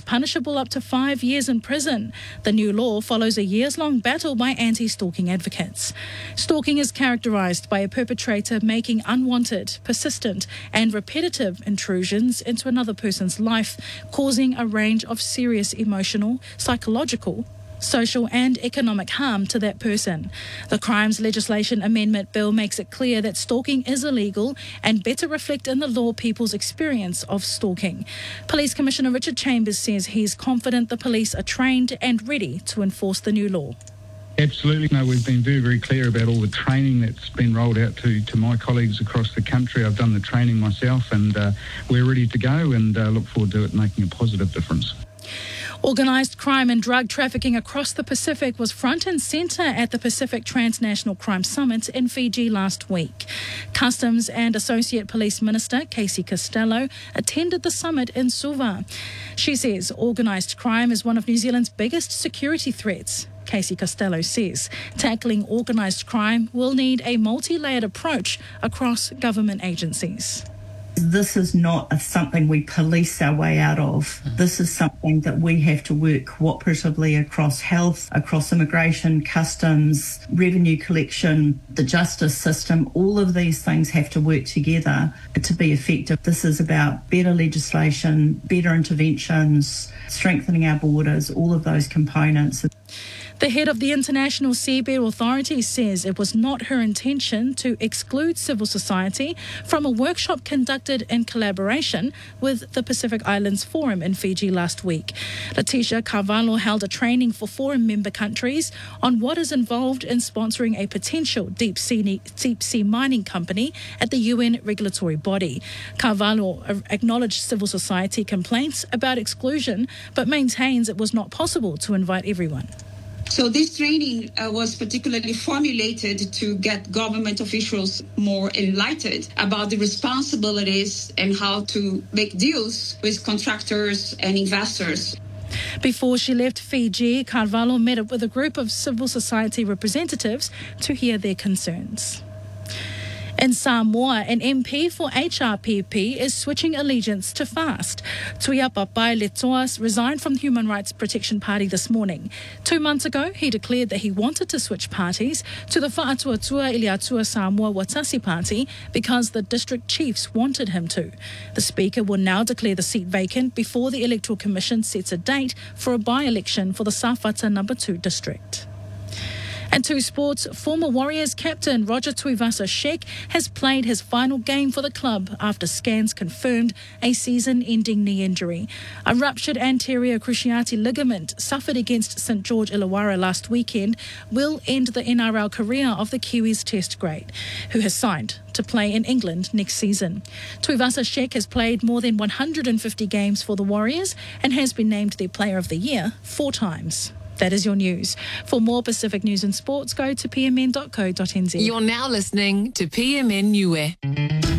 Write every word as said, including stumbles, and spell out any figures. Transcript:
punishable up to five years in prison. The new law follows a years-long battle by anti-stalking advocates. Stalking is characterised by a perpetrator making unwanted, persistent and repetitive intrusions into another person's life, causing a range of serious emotional, psychological, social and economic harm to that person. The Crimes Legislation Amendment Bill makes it clear that stalking is illegal and better reflect in the law people's experience of stalking. Police Commissioner Richard Chambers says he's confident the police are trained and ready to enforce the new law. Absolutely. No, we've been very, very clear about all the training that's been rolled out to, to my colleagues across the country. I've done the training myself and uh, we're ready to go and uh, look forward to it making a positive difference. Organised crime and drug trafficking across the Pacific was front and centre at the Pacific Transnational Crime Summit in Fiji last week. Customs and Associate Police Minister Casey Costello attended the summit in Suva. She says organised crime is one of New Zealand's biggest security threats. Casey Costello says tackling organised crime will need a multi-layered approach across government agencies. This is not a, something we police our way out of. This is something that we have to work cooperatively across health, across immigration, customs, revenue collection, the justice system. All of these things have to work together to be effective. This is about better legislation, better interventions, strengthening our borders, all of those components. The head of the International Seabed Authority says it was not her intention to exclude civil society from a workshop conducted in collaboration with the Pacific Islands Forum in Fiji last week. Letitia Carvalho held a training for forum member countries on what is involved in sponsoring a potential deep sea, deep sea mining company at the U N regulatory body. Carvalho acknowledged civil society complaints about exclusion, but maintains it was not possible to invite everyone. So this training uh, was particularly formulated to get government officials more enlightened about the responsibilities and how to make deals with contractors and investors. Before she left Fiji, Carvalho met up with a group of civil society representatives to hear their concerns. In Samoa, an M P for H R P P is switching allegiance to FAST. Tuiapa Pai Letoas resigned from the Human Rights Protection Party this morning. Two months ago, he declared that he wanted to switch parties to the Fa'atuatua Iliatua Samoa Watasi Party because the district chiefs wanted him to. The Speaker will now declare the seat vacant before the Electoral Commission sets a date for a by-election for the Sawhata Number two district. And to sports, former Warriors captain Roger Tuivasa-Sheck has played his final game for the club after scans confirmed a season-ending knee injury. A ruptured anterior cruciate ligament suffered against St George Illawarra last weekend will end the N R L career of the Kiwis Test grade, who has signed to play in England next season. Tuivasa-Sheck has played more than one hundred fifty games for the Warriors and has been named their Player of the Year four times. That is your news. For more Pacific news and sports, go to p m n dot co dot n z. You're now listening to P M N Niue.